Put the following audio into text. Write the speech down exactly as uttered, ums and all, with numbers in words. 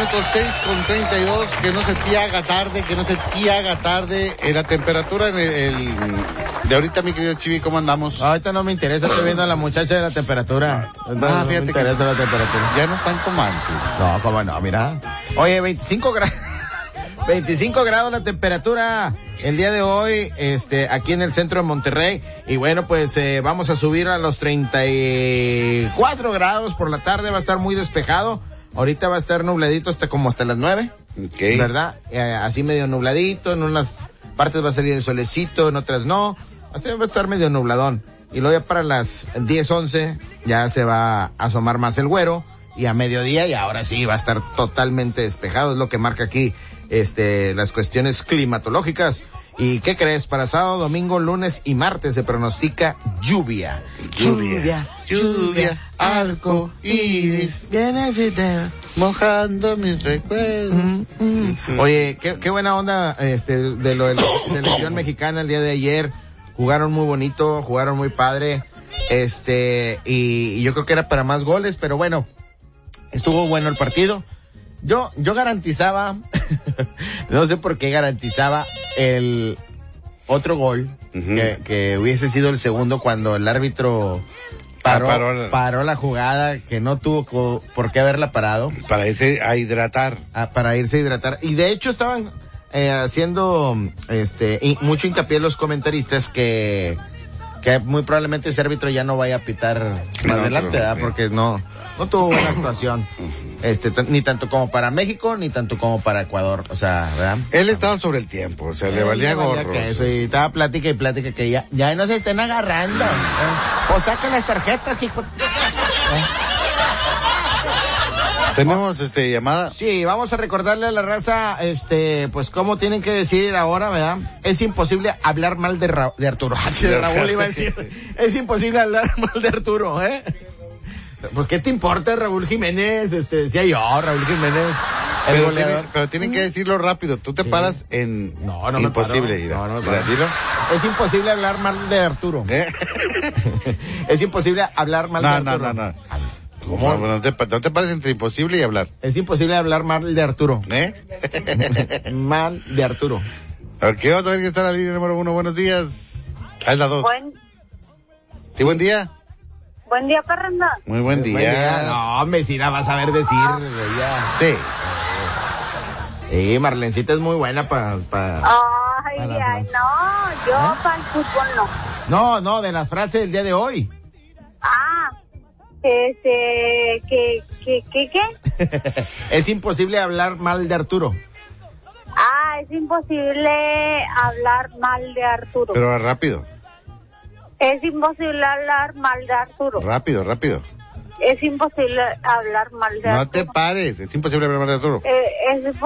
minutos, seis con treinta y dos, que no se te haga tarde, que no se te haga tarde. En la temperatura en el, el de ahorita, mi querido Chivi, ¿cómo andamos? Ahorita no me interesa, estoy viendo a la muchacha de la temperatura. Ah, no fíjate me interesa que la temperatura. Ya no están como antes. No, cómo no, mira. Oye, veinticinco grados. veinticinco grados la temperatura el día de hoy, este, aquí en el centro de Monterrey. Y bueno, pues eh, vamos a subir a los treinta y cuatro grados por la tarde, va a estar muy despejado. Ahorita va a estar nubladito hasta como hasta las nueve. Okay. ¿Verdad? Eh, así medio nubladito, en unas partes va a salir el solecito, en otras no. Así va a estar medio nubladón. Y luego ya para las diez, once, ya se va a asomar más el güero. Y a mediodía, y ahora sí va a estar totalmente despejado, es lo que marca aquí este las cuestiones climatológicas. ¿Y qué crees? Para sábado, domingo, lunes y martes se pronostica lluvia. Lluvia, lluvia, arco iris, vienes y te vas mojando mis recuerdos. Mm, mm. Oye, qué, qué buena onda este de lo de la selección mexicana el día de ayer. Jugaron muy bonito, jugaron muy padre. Este, y, y yo creo que era para más goles, pero bueno, estuvo bueno el partido. Yo, yo garantizaba, no sé por qué garantizaba el otro gol, uh-huh. que, que hubiese sido el segundo cuando el árbitro paró, ah, paró, la... paró la jugada, que no tuvo co- por qué haberla parado. Para irse a hidratar. Ah, para irse a hidratar. Y de hecho estaban eh, haciendo este y mucho hincapié los comentaristas que que muy probablemente ese árbitro ya no vaya a pitar más no, adelante, ¿verdad? Sí. Porque no, no tuvo buena actuación, este, t- ni tanto como para México, ni tanto como para Ecuador, o sea, ¿verdad? Él estaba sobre el tiempo, o sea, Él le valía gorro. Eso, y estaba plática y plática que ya, ya no se estén agarrando, ¿eh? O saquen las tarjetas, hijo. ¿Eh? Tenemos, este, llamada. Sí, vamos a recordarle a la raza, este, pues cómo tienen que decir ahora, ¿verdad? Es imposible hablar mal de, Ra- de Arturo. De Raúl iba a decir. Es imposible hablar mal de Arturo, ¿eh? Pues, ¿qué te importa, Raúl Jiménez? Este, decía yo, Raúl Jiménez, el pero goleador. Tiene, pero tienen que decirlo rápido. Tú te sí. paras en no, no imposible. Me paro. No, no me paro. Dilo. Es imposible hablar mal de Arturo. ¿Eh? Es imposible hablar mal no, de Arturo. No, no, no, no. ¿Cómo? No, no, te, no te pares entre imposible y hablar. Es imposible hablar mal de Arturo. ¿Eh? Mal de Arturo. Ok, vamos a ver quién está en la línea número uno. Buenos días. Ah, es la dos. Buen... Sí, buen día. Buen día, Parranda. Muy buen día. Buen día. No, hombre, si la vas a ver decir. Ya. Sí. Sí, Marlencita es muy buena para... Pa, ay, pa ay, no, yo ¿Eh? para el fútbol no. No, no, de las frases del día de hoy. Ah, este, ¿qué, qué, qué, qué? Es imposible hablar mal de Arturo. Ah, es imposible hablar mal de Arturo. Pero rápido. Es imposible hablar mal de Arturo. Rápido, rápido. Es imposible hablar mal de no Arturo. No te pares, es imposible hablar mal de Arturo. Eh, es